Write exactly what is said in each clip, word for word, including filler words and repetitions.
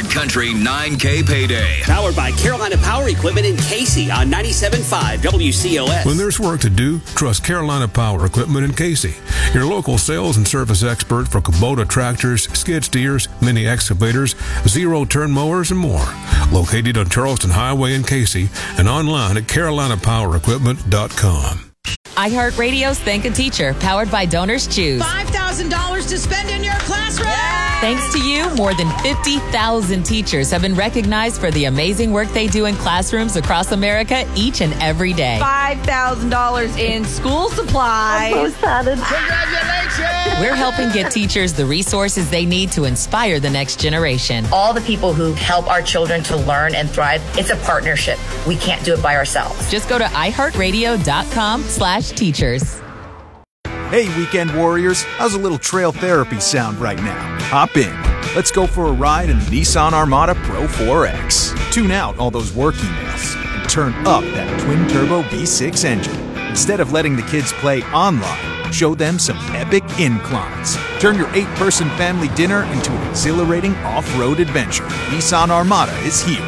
Country nine K Payday. Powered by Carolina Power Equipment in Casey on ninety-seven point five W C O S. When there's work to do, trust Carolina Power Equipment in Casey. Your local sales and service expert for Kubota tractors, skid steers, mini excavators, zero-turn mowers, and more. Located on Charleston Highway in Casey and online at carolina power equipment dot com. iHeartRadio's Thank a Teacher, powered by Donors Choose. five thousand dollars to spend in your classroom. Yay! Thanks to you, more than fifty thousand teachers have been recognized for the amazing work they do in classrooms across America each and every day. five thousand dollars in school supplies. I'm so excited. Congratulations! We're helping get teachers the resources they need to inspire the next generation. All the people who help our children to learn and thrive, it's a partnership. We can't do it by ourselves. Just go to iHeartRadio.com slash teachers. Hey, weekend warriors, how's a little trail therapy sound right now? Hop in. Let's go for a ride in the Nissan Armada Pro four X. Tune out all those work emails and turn up that twin-turbo V six engine. Instead of letting the kids play online, show them some epic inclines. Turn your eight-person family dinner into an exhilarating off-road adventure. Nissan Armada is here.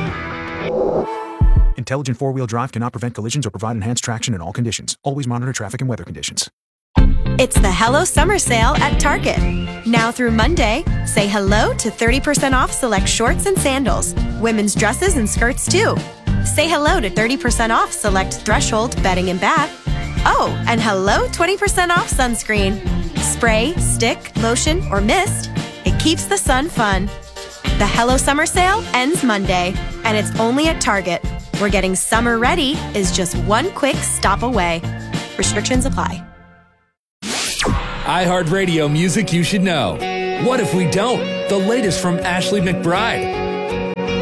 Intelligent four-wheel drive cannot prevent collisions or provide enhanced traction in all conditions. Always monitor traffic and weather conditions. It's the Hello Summer Sale at Target. Now through Monday, say hello to thirty percent off select shorts and sandals, women's dresses and skirts too. Say hello to thirty percent off select Threshold bedding and bath. Oh, and hello twenty percent off sunscreen. Spray, stick, lotion, or mist, it keeps the sun fun. The Hello Summer Sale ends Monday, and it's only at Target, where getting summer ready is just one quick stop away. Restrictions apply. iHeartRadio music you should know. What if we don't? The latest from Ashley McBryde.